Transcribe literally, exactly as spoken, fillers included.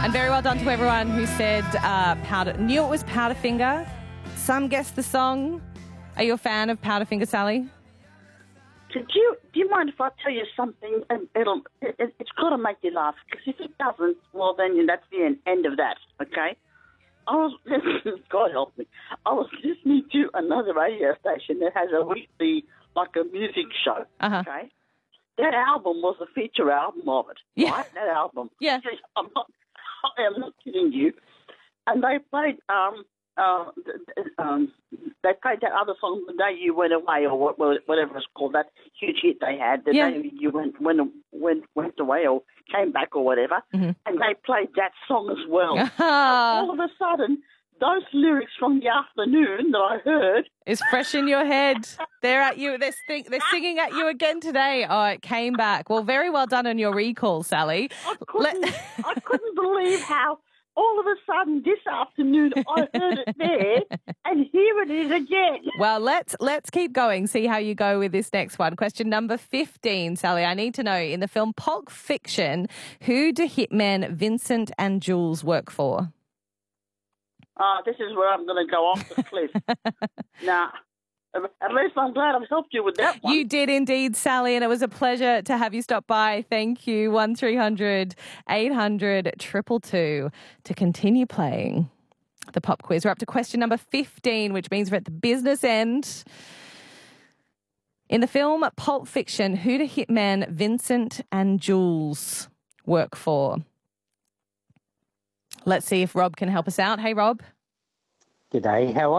And very well done to everyone who said uh, Powder, knew it was Powderfinger. Some guessed the song. Are you a fan of Powderfinger, Sally? Could you, do you mind if I tell you something? And it'll, it, it's got to make you laugh, because if it doesn't, well, then that's the end, end of that, okay? I was listening, God help me, I was listening to another radio station that has a weekly, like a music show, Uh-huh. okay? That album was a feature album of it, Yeah. right? That album. Yeah. I'm not, I am not kidding you. And they played, um, uh, um, they played that other song, The Day You Went Away, or what, whatever it's called, that huge hit they had, The Yeah. Day You went, went, went, went away or came back or whatever, Mm-hmm. and they played that song as well. Ah. All of a sudden, those lyrics from the afternoon that I heard, It's fresh in your head. They're at you. They're, sing, they're singing at you again today. Oh, it came back. Well, very well done on your recall, Sally. I couldn't, I couldn't believe how all of a sudden this afternoon I heard it there, and here it is again. Well, let's let's keep going, see how you go with this next one. Question number fifteen, Sally. I need to know, in the film Pulp Fiction, who do hitmen Vincent and Jules work for? Uh, this is where I'm going to go off the cliff. Nah, at least I'm glad I've helped you with that one. You did indeed, Sally, and it was a pleasure to have you stop by. Thank you. one three hundred eight hundred two two two to continue playing the pop quiz. We're up to question number fifteen, which means we're at the business end. In the film Pulp Fiction, who do hitmen Vincent and Jules work for? Let's see if Rob can help us out. Hey, Rob. G'day, how are